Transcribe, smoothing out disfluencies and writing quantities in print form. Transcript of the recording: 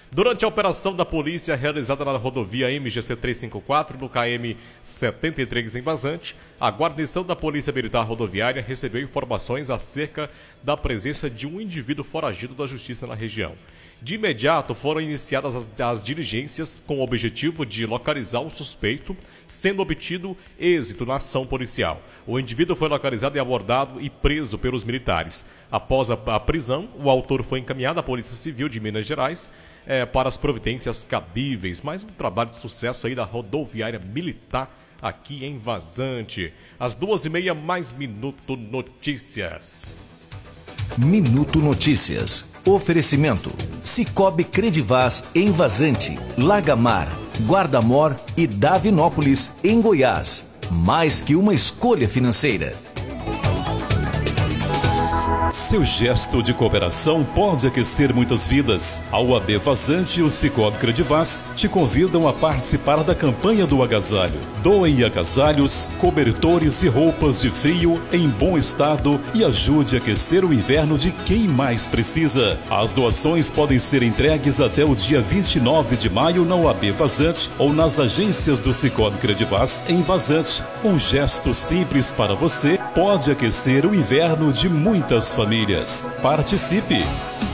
Durante a operação da polícia realizada na rodovia MGC 354, no KM 73 em Vazante, a guarnição da Polícia Militar Rodoviária recebeu informações acerca da presença de um indivíduo foragido da justiça na região. De imediato foram iniciadas as diligências com o objetivo de localizar o suspeito, sendo obtido êxito na ação policial. O indivíduo foi localizado e abordado e preso pelos militares. Após a prisão, o autor foi encaminhado à Polícia Civil de Minas Gerais para as providências cabíveis. Mais um trabalho de sucesso aí da rodoviária militar aqui em Vazante. Às 2h30, mais Minuto Notícias. Minuto Notícias. Oferecimento: Cicobi Credivaz em Vazante, Lagamar, Guarda-Mor e Davinópolis em Goiás. Mais que uma escolha financeira. Seu gesto de cooperação pode aquecer muitas vidas. A UAB Vazante e o Cicobi Credivaz te convidam a participar da campanha do agasalho. Doem agasalhos, cobertores e roupas de frio em bom estado e ajude a aquecer o inverno de quem mais precisa. As doações podem ser entregues até o dia 29 de maio na UAB Vazante ou nas agências do Cicobi Credivaz em Vazante. Um gesto simples para você pode aquecer o inverno de muitas famílias. Participe!